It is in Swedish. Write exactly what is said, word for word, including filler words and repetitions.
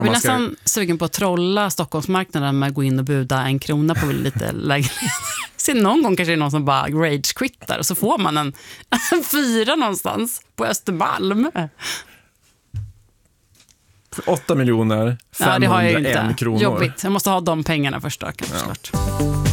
Jag är ska... nästan sugen på att trolla Stockholmsmarknaden med att gå in och buda en krona på lite lägenhet. Se, någon gång kanske det är någon som bara rage-quittar och så får man en, en fyra någonstans på Östermalm. åtta miljoner femhundraen ja, det har jag inte. kronor. Jobbigt. Jag måste ha de pengarna först då, kanske. Ja.